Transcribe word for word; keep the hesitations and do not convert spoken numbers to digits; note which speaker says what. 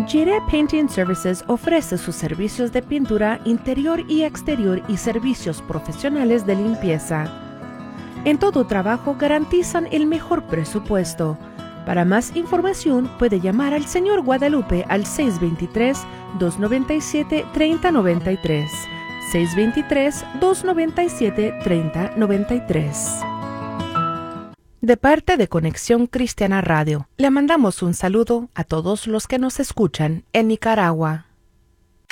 Speaker 1: Jire Painting Services ofrece sus servicios de pintura interior y exterior y servicios profesionales de limpieza. En todo trabajo garantizan el mejor presupuesto. Para más información puede llamar al señor Guadalupe al seis dos tres, dos nueve siete, tres cero nueve tres. seis dos tres, dos nueve siete, tres cero nueve tres. De parte de Conexión Cristiana Radio, le mandamos un saludo a todos los que nos escuchan en Nicaragua.